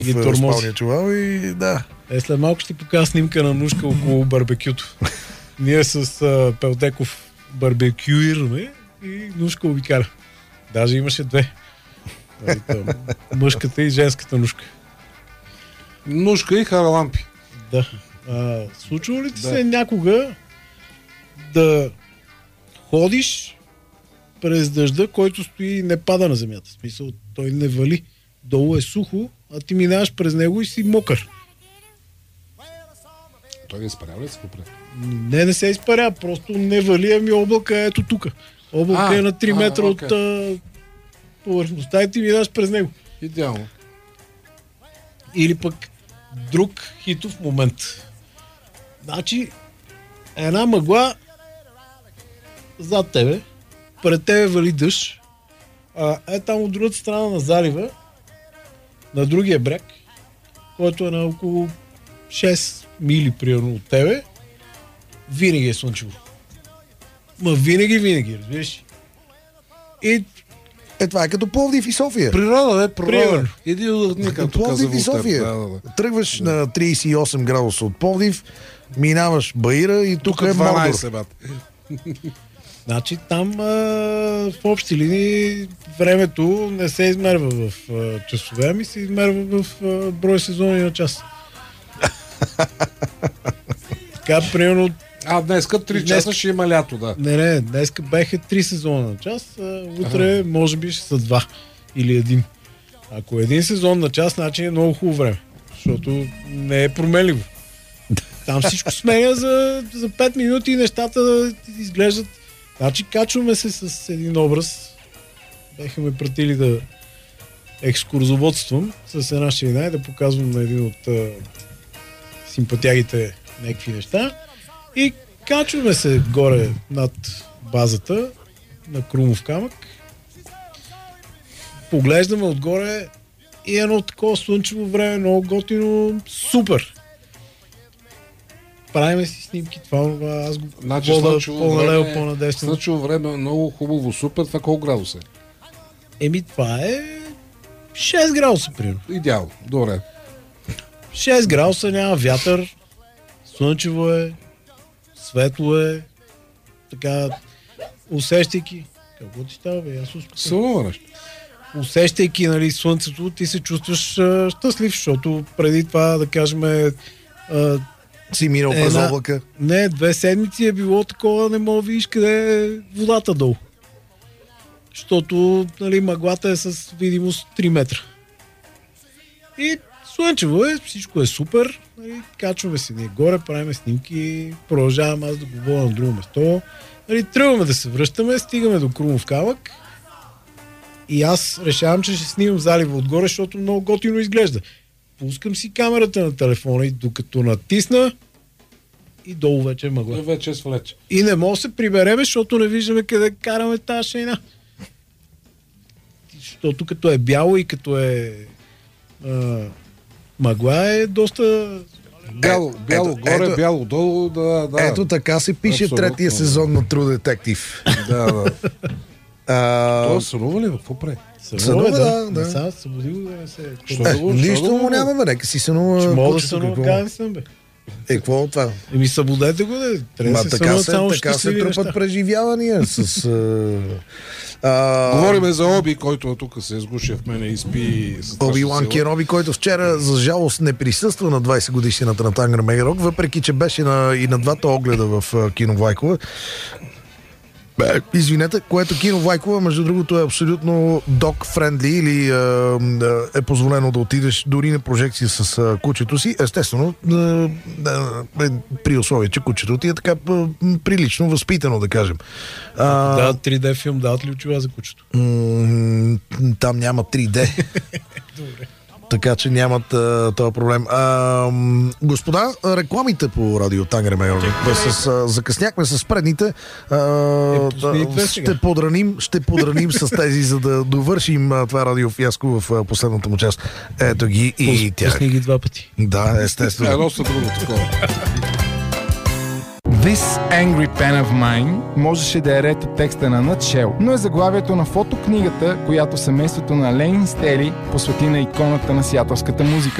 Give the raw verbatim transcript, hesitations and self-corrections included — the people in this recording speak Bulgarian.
в спалния чувал и да. Е, след малко ще ти покажа снимка на Нушка около барбекюто. Ние с а, Пелтеков барбекюираме и Нушка обикаля. Даже имаше две. Мъжката и женската Нушка. Нушка и харалампи. Да. А, случва ли ти да. се някога да ходиш през дъжда, който стои и не пада на земята? В смисъл, той не вали. Долу е сухо, а ти минаваш през него и си мокър. Той не изпарява ли се попред? Не, не се изпаря, просто не вали, ами облака е ето тук. Облака а, е на три метра а, okay. от а, повърхността и ти минаваш през него. Идеално. Или пък друг хитов момент. Значи, една мъгла зад тебе, пред тебе вали дъжд, а е там от другата страна на залива, на другия бряг, който е на около шест мили примерно от тебе, винаги е слънчево. Ма винаги, винаги, разбираш? И е, това е като Пловдив и София. Природа, е, природа. Иди отдъхни, като Пловдив и София. Да, да, да. Тръгваш да. на трийсет и осем градуса от Пловдив, минаваш Баира и тук, тук е Мордор. Значи там а, в общи линии времето не се измерва в а, часове, ами се измерва в а, брой сезони на час. Така, примерно... А, днеска три часа днес... ще има лято, да. Не, не, днеска бяха три сезона на час, а утре ага. може би ще са два или един. Ако е един сезон на час, значи е много хубаво време, защото не е променливо. Там всичко сменя за, за пет минути и нещата изглеждат. Значи качваме се с един образ. Бяха ме пратили да екскурзоводствам с една ширина и да показвам на един от а, симпатягите някакви неща. И качваме се горе над базата на Крумов камък. Поглеждаме отгоре и едно такова слънчево време, много готино, супер. Правиме си снимки, това аз го значи, вода по-налево, по-надесно. Слънчево време много хубаво, супер, това колко градуса е? Еми това е шест градуса, примерно. Идеално, добре. шест градуса, няма вятър, слънчево е, светло е, така, усещайки. Какво ти става, бе? Аз успокоя. Съмуваш. Усещайки, нали, слънцето, ти се чувстваш а, щастлив, защото преди това, да кажем, а, си минал през облака. Не, две седмици е било такова, не мога видиш къде е водата долу. Защото, нали, мъглата е с видимост три метра. И слънчево е, всичко е супер. Нали, качваме се ние горе, правим снимки, продължавам аз да го водя на друго место. Нали, тръгваме да се връщаме, стигаме до Крумов камък и аз решавам, че ще снимам залива отгоре, защото много готино изглежда. Пускам си камерата на телефона и докато натисна и долу вече е мъгла. И вече е свлече. И не мога да се прибереме, защото не виждаме къде караме тази шейна. Защото като е бяло и като е а, мъгла е доста... Бяло, бяло ето, горе, ето, бяло долу, да, да. Ето така се пише абсолютно. Третия сезон на True Detective. Да, да. А... Това сънува ли? Какво прави? Сънува, да, да. Сега събудил да не се... Е, нищо му няма, бе, нека си сънува. Ще мога да сънува, как не съм, бе. Е, какво от това? Еми, събудете го, да. Трябва да се сънуват само така се тръпат преживявания с... А... Говориме за Оби, който тук се сгуши в мене и спи... Оби-Уан Кеноби, който вчера, за жалост, не присъства на двайсет годишнината на Тангър Мегерок, въпреки че беше на, и на двата огледа в кино Вайкова. Извинете, което кино Вайкова, между другото, е абсолютно dog-friendly или е, е позволено да отидеш дори на прожекция с а, кучето си. Естествено, е, е, при условие, че кучето ти е така прилично възпитано, да кажем. А, да, три Д филм, дават ли очила за кучето? М- там няма три Д. Добре. Така че нямат а, този проблем. А, господа, рекламите по радио Тангър Мегерок. Закъсняхме с предните. А, е, ще подраним, ще подраним с тези, за да довършим а, това радиофиаско в а, последната му част. Ето ги и тя. Пусни ги два пъти. Да, естествено. Едно са друго такова. This Angry Pen of Mine можеше да е ред от текста на Nutshell, но е заглавието на фотокнигата, която семейството на Ленин Стели посвети на иконата на сиатълската музика.